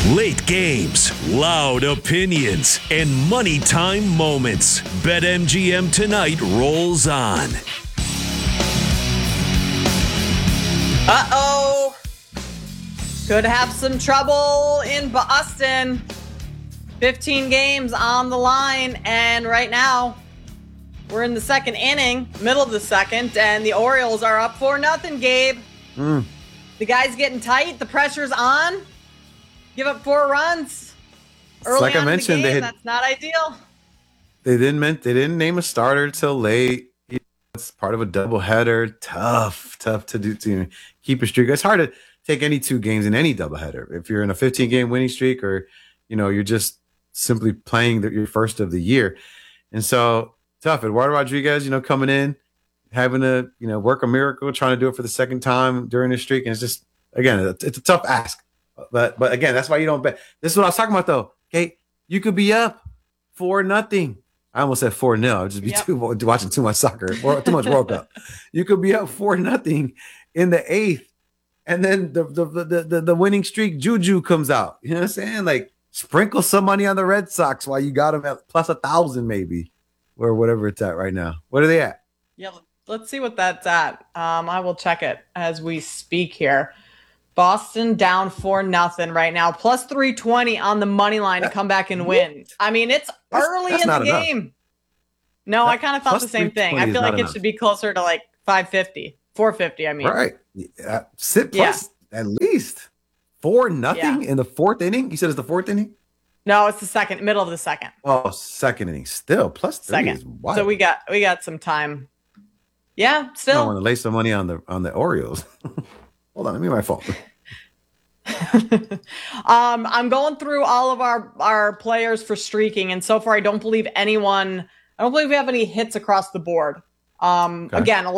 Late games, loud opinions, and money time moments. BetMGM tonight rolls on. Uh-oh. Could have some trouble in Boston. 15 games on the line, and right now we're in the second inning, middle of the second, and the Orioles are up 4-0, Gabe. The guy's getting tight. The pressure's on. Give up 4 runs early like I on mentioned, in the game. That's not ideal. They didn't name a starter till late. It's part of a doubleheader. Tough to do to keep a streak. It's hard to take any 2 games in any doubleheader. If you're in a 15-game winning streak, or you're just simply playing your first of the year, and so tough. Eduardo Rodriguez, coming in, having to work a miracle, trying to do it for the second time during the streak, and it's just it's a tough ask. But again, that's why you don't bet. This is what I was talking about, though. Okay, you could be up 4-0. I almost said 4-0. I'd just be watching too much soccer, or too much World Cup. You could be up 4-0 in the 8th, and then the winning streak juju comes out. You know what I'm saying? Like, sprinkle some money on the Red Sox while you got them at plus 1,000, maybe, or whatever it's at right now. What are they at? Yeah, let's see what that's at. I will check it as we speak here. Boston down 4-0 right now, plus 320 on the money line to come back and win. I mean, it's early in the game. Enough. No, I kind of thought the same thing. I feel like it should be closer to like 550, 450. I mean, right? Sit plus at least 4-0 in the 4th inning. You said it's the 4th inning? No, it's the middle of the second. Oh, second inning still plus 3 second. Is wild. So we got some time. Yeah, still. I want to lay some money on the Orioles. Hold on, let me my phone. I'm going through all of our players for streaking, and so far I don't believe we have any hits across the board. Again, a